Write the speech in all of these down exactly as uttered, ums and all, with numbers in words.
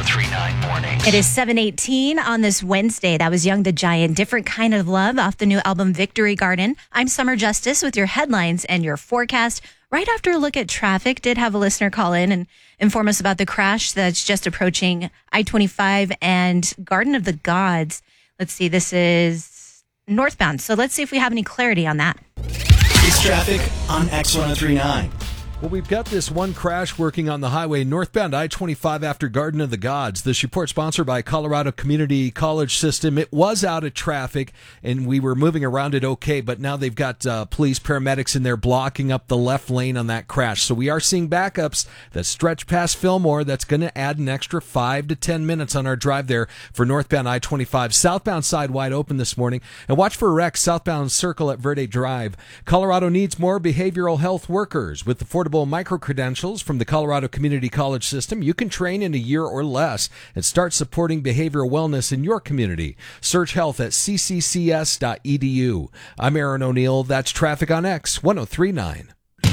three point nine Mornings. It is seven eighteen on this Wednesday. That was Young the Giant, Different Kind of Love off the new album Victory Garden. I'm Summer Justice with your headlines and your forecast. Right after a look at traffic, did have a listener call in and inform us about the crash that's just approaching I twenty-five and Garden of the Gods. Let's see, this is northbound. So let's see if we have any clarity on that. It's traffic on X one oh three point nine. Well, we've got this one crash working on the highway northbound I twenty-five after Garden of the Gods. This report sponsored by Colorado Community College System. It was out of traffic, and we were moving around it okay, but now they've got uh, police, paramedics in there blocking up the left lane on that crash. So we are seeing backups that stretch past Fillmore. That's going to add an extra five to ten minutes on our drive there for northbound I twenty-five. Southbound side wide open this morning. And watch for wrecks southbound Circle at Verde Drive. Colorado needs more behavioral health workers. With affordable micro-credentials from the Colorado Community College System, you can train in a year or less and start supporting behavioral wellness in your community. Search health at c c c s dot e d u. I'm Aaron O'Neill. That's traffic on X one oh three point nine.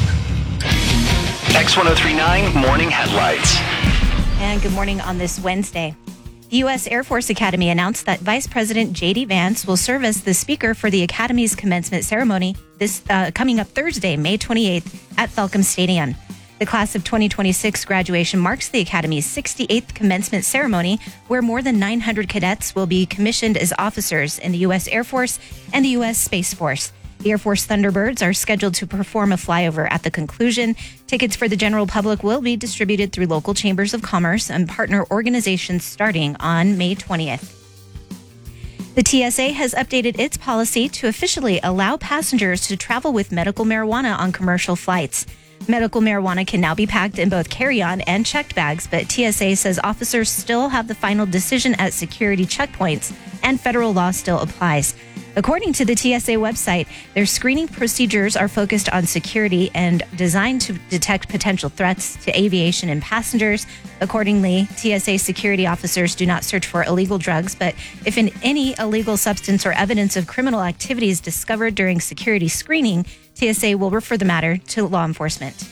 X one oh three point nine Morning Headlights. And good morning on this Wednesday. The U S Air Force Academy announced that Vice President J D Vance will serve as the speaker for the Academy's commencement ceremony this uh, coming up Thursday, May twenty-eighth at Falcom Stadium. The class of twenty twenty-six graduation marks the Academy's sixty-eighth commencement ceremony, where more than nine hundred cadets will be commissioned as officers in the U S Air Force and the U S Space Force. The Air Force Thunderbirds are scheduled to perform a flyover at the conclusion. Tickets for the general public will be distributed through local chambers of commerce and partner organizations starting on May twentieth. The T S A has updated its policy to officially allow passengers to travel with medical marijuana on commercial flights. Medical marijuana can now be packed in both carry-on and checked bags, but T S A says officers still have the final decision at security checkpoints, and federal law still applies. According to the T S A website, their screening procedures are focused on security and designed to detect potential threats to aviation and passengers. Accordingly, T S A security officers do not search for illegal drugs, but if in any illegal substance or evidence of criminal activity is discovered during security screening, T S A will refer the matter to law enforcement.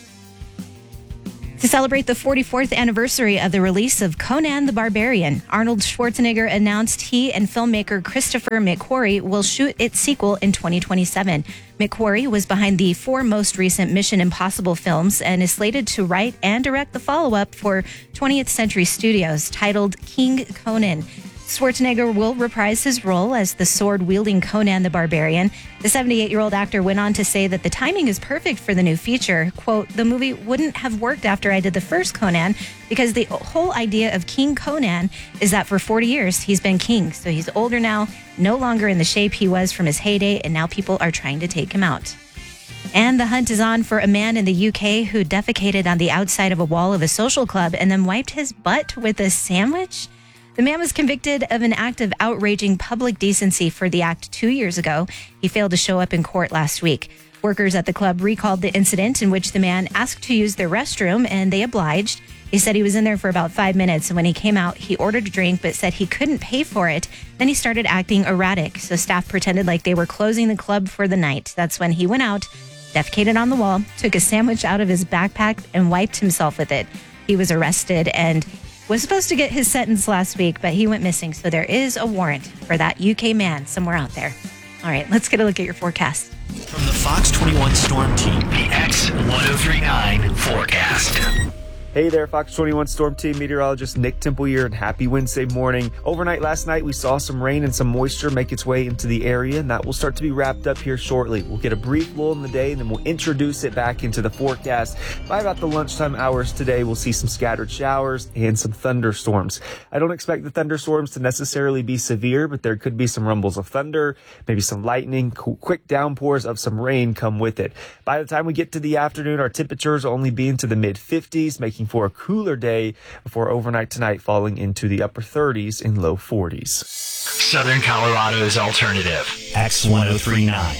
To celebrate the forty-fourth anniversary of the release of Conan the Barbarian, Arnold Schwarzenegger announced he and filmmaker Christopher McQuarrie will shoot its sequel in twenty twenty-seven. McQuarrie was behind the four most recent Mission Impossible films and is slated to write and direct the follow-up for twentieth Century Studios titled King Conan. Schwarzenegger will reprise his role as the sword-wielding Conan the Barbarian. The seventy-eight-year-old actor went on to say that the timing is perfect for the new feature. Quote, "The movie wouldn't have worked after I did the first Conan because the whole idea of King Conan is that for forty years he's been king. So he's older now, no longer in the shape he was from his heyday, and now people are trying to take him out." And the hunt is on for a man in the U K who defecated on the outside of a wall of a social club and then wiped his butt with a sandwich. The man was convicted of an act of outraging public decency for the act two years ago. He failed to show up in court last week. Workers at the club recalled the incident in which the man asked to use their restroom, and they obliged. He said he was in there for about five minutes, and when he came out, he ordered a drink but said he couldn't pay for it. Then he started acting erratic, so staff pretended like they were closing the club for the night. That's when he went out, defecated on the wall, took a sandwich out of his backpack, and wiped himself with it. He was arrested and was supposed to get his sentence last week, but he went missing. So there is a warrant for that U K man somewhere out there. All right, let's get a look at your forecast. From the Fox twenty-one Storm Team, The X one oh three point nine Forecast. Hey there, Fox twenty-one Storm Team meteorologist Nick Temple here, and happy Wednesday morning. Overnight last night, we saw some rain and some moisture make its way into the area, and that will start to be wrapped up here shortly. We'll get a brief lull in the day, and then we'll introduce it back into the forecast. By about the lunchtime hours today, we'll see some scattered showers and some thunderstorms. I don't expect the thunderstorms to necessarily be severe, but there could be some rumbles of thunder, maybe some lightning, quick downpours of some rain come with it. By the time we get to the afternoon, our temperatures will only be into the mid fifties, making for a cooler day before overnight tonight falling into the upper thirties and low forties. Southern Colorado's alternative. X one oh three point nine.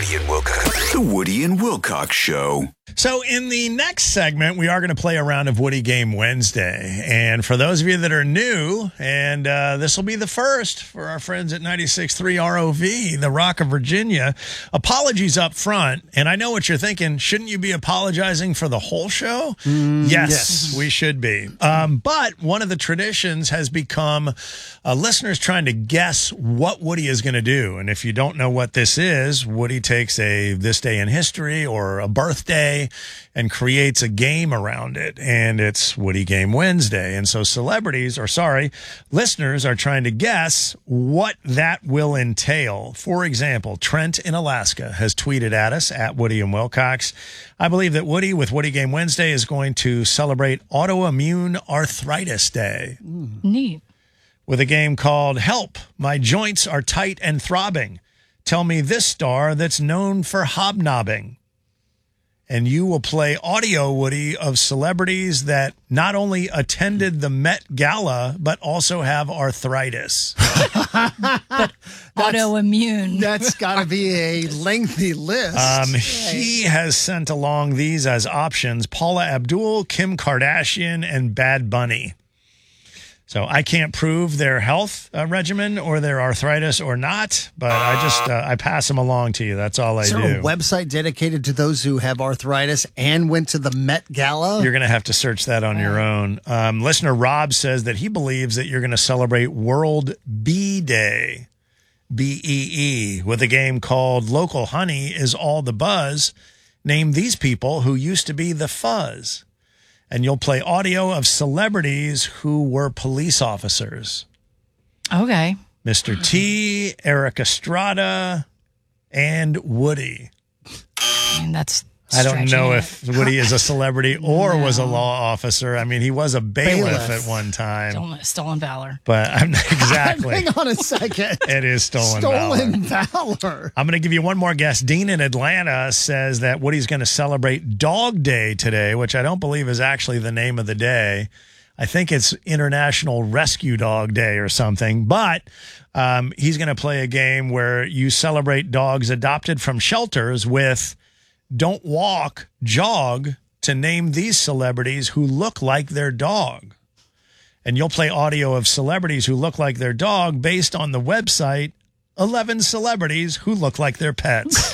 Woody and Wilcox. The Woody and Wilcox Show. So in the next segment, we are going to play a round of Woody Game Wednesday. And for those of you that are new, and uh, this will be the first for our friends at ninety-six point three R O V, the Rock of Virginia, apologies up front. And I know what you're thinking. Shouldn't you be apologizing for the whole show? Mm, yes, yes, we should be. Um, but one of the traditions has become uh, listeners trying to guess what Woody is going to do. And if you don't know what this is, Woody takes a This Day in History or a birthday and creates a game around it, and it's Woody Game Wednesday. And so celebrities, or sorry, listeners are trying to guess what that will entail. For example, Trent in Alaska has tweeted at us, at Woody and Wilcox. I believe that Woody, with Woody Game Wednesday, is going to celebrate Autoimmune Arthritis Day. Neat. With a game called Help, My Joints Are Tight and Throbbing. Tell me this star that's known for hobnobbing. And you will play audio, Woody, of celebrities that not only attended the Met Gala, but also have arthritis. But autoimmune. That's got to be a lengthy list. Um, he has sent along these as options: Paula Abdul, Kim Kardashian, and Bad Bunny. So I can't prove their health uh, regimen or their arthritis or not, but I just uh, I pass them along to you. That's all I Is there do. a website dedicated to those who have arthritis and went to the Met Gala? You're going to have to search that on your own. Um, listener Rob says that he believes that you're going to celebrate World Bee Day, B E E, with a game called Local Honey is All the Buzz. Name these people who used to be the Fuzz. And you'll play audio of celebrities who were police officers. Okay. Mister T, Eric Estrada, and Woody. I mean, that's I don't know it. if Woody is a celebrity or No. was a law officer. I mean, he was a bailiff, Bailiff. at one time. Stolen, stolen valor. But I'm not exactly. Hang on a second. It is stolen, Stolen valor. valor. I'm going to give you one more guess. Dean in Atlanta says that Woody's going to celebrate Dog Day today, which I don't believe is actually the name of the day. I think it's International Rescue Dog Day or something. But um, he's going to play a game where you celebrate dogs adopted from shelters with Don't Walk, Jog, to name these celebrities who look like their dog. And you'll play audio of celebrities who look like their dog based on the website eleven Celebrities Who Look Like Their Pets.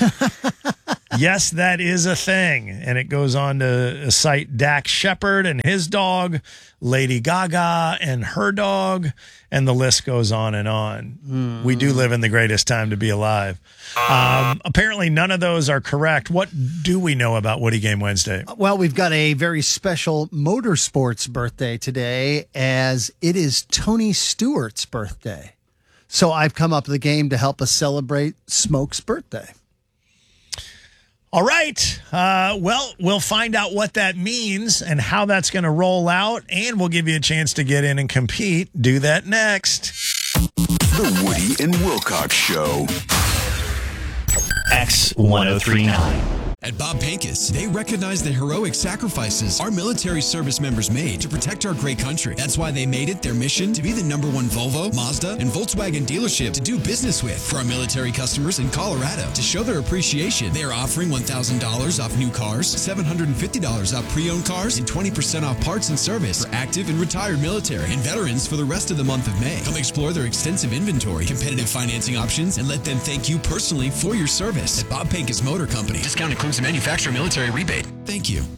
Yes, that is a thing. And it goes on to cite Dax Shepard and his dog, Lady Gaga and her dog, and the list goes on and on. Mm. We do live in the greatest time to be alive. Um, apparently, none of those are correct. What do we know about Woody Game Wednesday? Well, we've got a very special motorsports birthday today, as it is Tony Stewart's birthday. So I've come up with a game to help us celebrate Smoke's birthday. All right. Uh, well, we'll find out what that means and how that's going to roll out, and we'll give you a chance to get in and compete. Do that next. The Woody and Wilcox Show. X ten thirty-nine. At Bob Pincus, they recognize the heroic sacrifices our military service members made to protect our great country. That's why they made it their mission to be the number one Volvo, Mazda, and Volkswagen dealership to do business with. For our military customers in Colorado, to show their appreciation, they are offering one thousand dollars off new cars, seven hundred fifty dollars off pre-owned cars, and twenty percent off parts and service for active and retired military and veterans for the rest of the month of May. Come explore their extensive inventory, competitive financing options, and let them thank you personally for your service. At Bob Pincus Motor Company. Discount includes the manufacturer military rebate. Thank you.